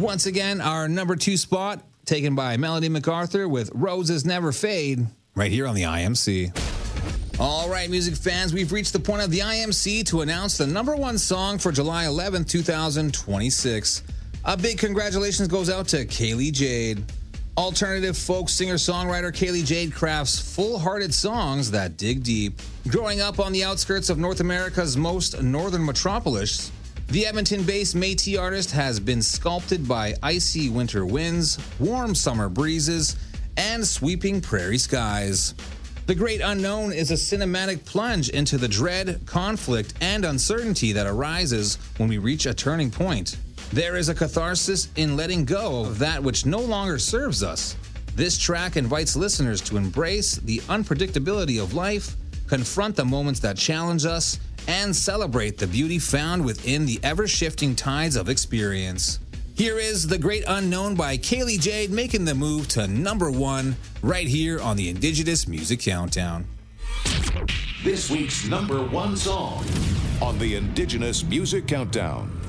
Once again, our number 2 spot taken by Melody MacArthur with Roses Never Fade, right here on the IMC. All right, music fans, we've reached the point of the IMC to announce the number 1 song for July 11th, 2026. A big congratulations goes out to Kaylee Jade. Alternative folk singer-songwriter Kaylee Jade crafts full-hearted songs that dig deep. Growing up on the outskirts of North America's most northern metropolis, the Edmonton-based Métis artist has been sculpted by icy winter winds, warm summer breezes, and sweeping prairie skies. The Great Unknown is a cinematic plunge into the dread, conflict, and uncertainty that arises when we reach a turning point. There is a catharsis in letting go of that which no longer serves us. This track invites listeners to embrace the unpredictability of life, confront the moments that challenge us, and celebrate the beauty found within the ever-shifting tides of experience. Here is The Great Unknown by Kaylee Jade, making the move to number 1 right here on the Indigenous Music Countdown. This week's number 1 song on the Indigenous Music Countdown.